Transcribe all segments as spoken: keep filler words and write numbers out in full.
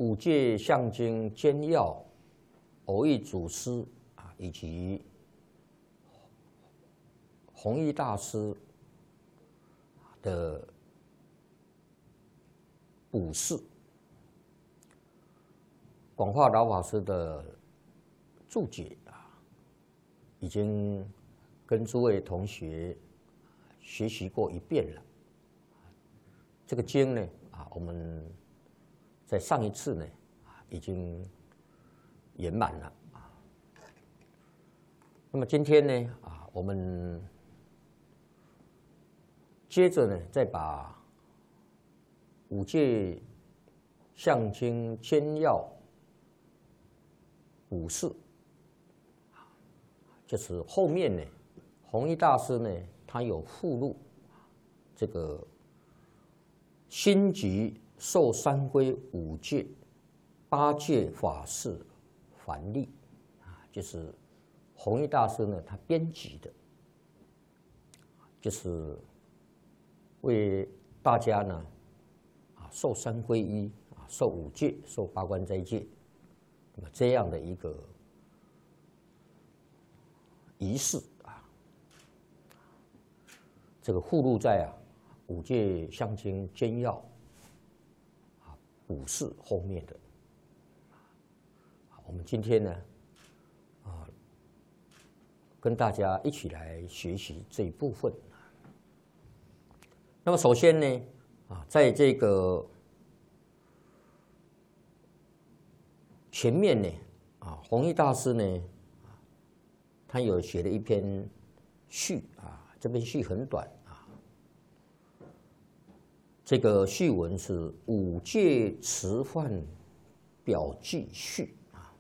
五戒象经兼要、偶益祖师啊，以及弘一大师的补释，广化老法师的注解啊，已经跟诸位同学学习过一遍了。这个经呢啊，我们在上一次呢啊已经圆满了啊。那么今天呢啊，我们接着呢再把五戒象经兼要补释，就是后面呢，弘一大师呢他有附录这个心集受三归五戒八戒法事繁例啊，就是弘一大师呢他编辑的，就是为大家呢啊受三皈依啊，受五戒，受八关斋戒，那么这样的一个仪式啊，这个附录在啊五戒象经兼要啊补释后面的。我们今天呢啊跟大家一起来学习这一部分。那么首先呢啊，在这个前面呢啊，弘一大师呢他有写了一篇序啊，这篇序很短啊。这个序文是五戒持犯表记序啊，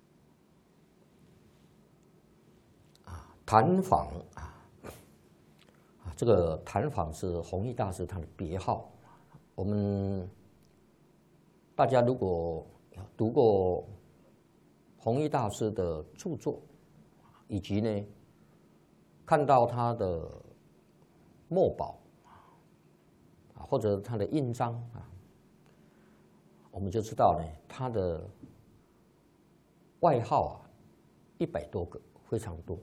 啊，谈访啊，啊，这个谈访是弘一大师他的别号。我们大家如果读过弘一大师的著作，以及呢看到他的墨宝啊，或者他的印章啊，我们就知道呢他的外号啊一百多个，非常多。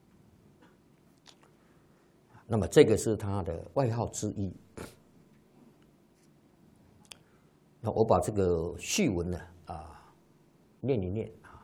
那么这个是他的外号之一。那我把这个序文呢啊念一念啊。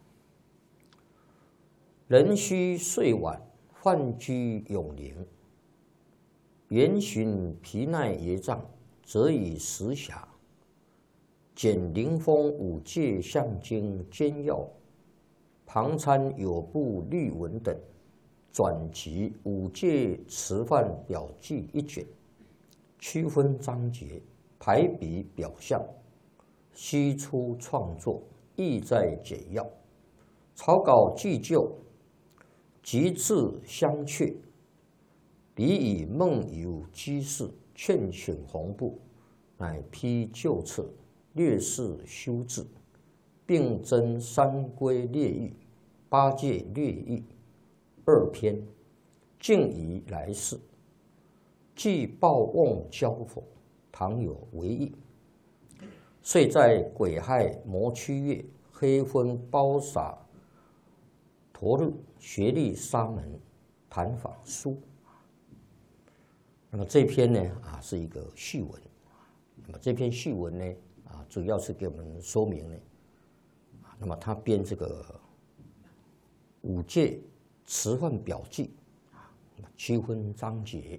壬戌岁晚，幻居永陵，原寻皮耐业障，则以时暇。简灵峰五戒象经兼要，旁参有部律文等，转集五戒持犯表记一卷，区分章节，排比表象，悉出创作，意在简要。草稿既就，即字相阙，彼以梦游机事，劝请红布，乃批旧册，略示修治，并增三归列义、八戒略义二篇，敬以来世。既报瓮交否，倘有违意，遂在癸亥摩曲月，黑昏包洒陀日，学历沙门谈访书。那么这篇呢啊是一个序文。那么这篇序文呢啊主要是给我们说明呢，啊那么他编这个五戒持犯表记啊，区分章节，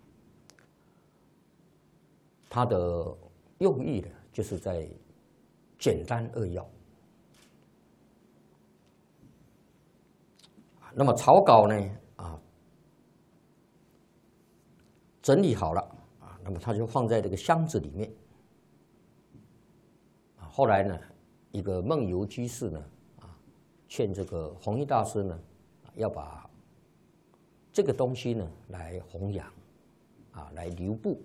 它的用意呢就是在简单扼要。那么草稿呢啊整理好了啊，那么他就放在这个箱子里面啊。后来呢，一个梦游居士呢啊，劝这个弘一大师呢，要把这个东西呢来弘扬啊，来留步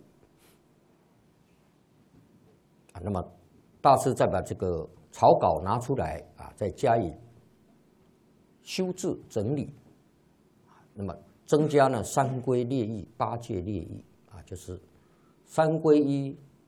啊。那么大师再把这个草稿拿出来啊，再加以修治整理，那么增加呢三归列义、八戒列义啊，就是三归依